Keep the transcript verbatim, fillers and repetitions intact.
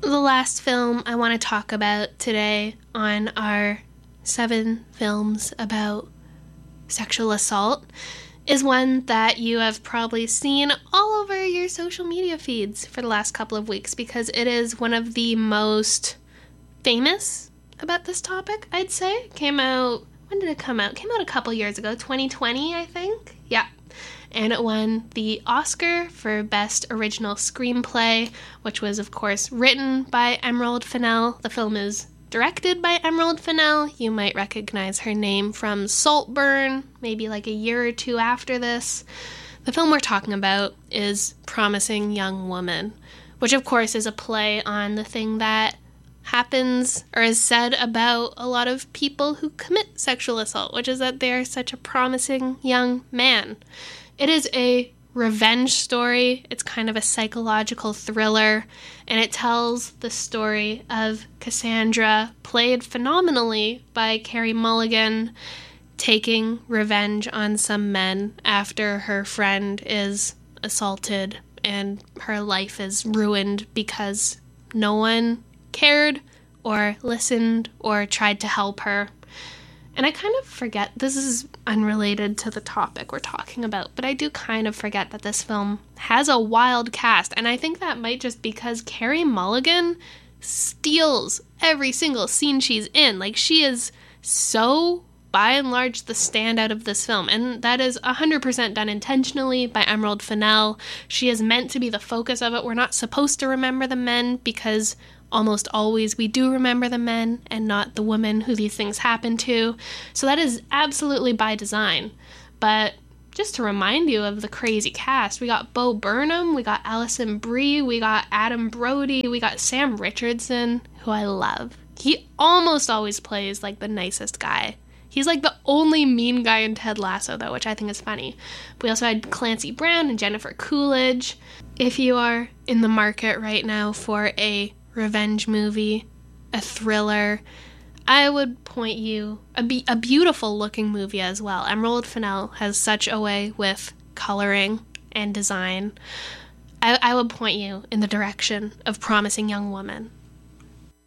the last film I want to talk about today on our seven films about sexual assault is one that you have probably seen all over your social media feeds for the last couple of weeks because it is one of the most famous about this topic, I'd say. It came out, when did it come out? It came out a couple years ago, twenty twenty, I think. Yeah. And it won the Oscar for Best Original Screenplay, which was, of course, written by Emerald Fennell. The film is directed by Emerald Fennell. You might recognize her name from Saltburn, maybe like a year or two after this. The film we're talking about is Promising Young Woman, which of course is a play on the thing that happens or is said about a lot of people who commit sexual assault, which is that they are such a promising young man. It is a revenge story. It's kind of a psychological thriller, and it tells the story of Cassandra, played phenomenally by Carey Mulligan, taking revenge on some men after her friend is assaulted and her life is ruined because no one cared or listened or tried to help her. And I kind of forget, this is unrelated to the topic we're talking about, but I do kind of forget that this film has a wild cast, and I think that might just because Carey Mulligan steals every single scene she's in. Like, she is so, by and large, the standout of this film, and that is one hundred percent done intentionally by Emerald Fennell. She is meant to be the focus of it. We're not supposed to remember the men because almost always we do remember the men and not the women who these things happen to. So that is absolutely by design. But just to remind you of the crazy cast, we got Bo Burnham, we got Alison Brie, we got Adam Brody, we got Sam Richardson, who I love. He almost always plays like the nicest guy. He's like the only mean guy in Ted Lasso, though, which I think is funny. We also had Clancy Brown and Jennifer Coolidge. If you are in the market right now for a revenge movie, a thriller, I would point you a, be- a beautiful looking movie as well. Emerald Fennell has such a way with coloring and design. I, I would point you in the direction of Promising Young Woman.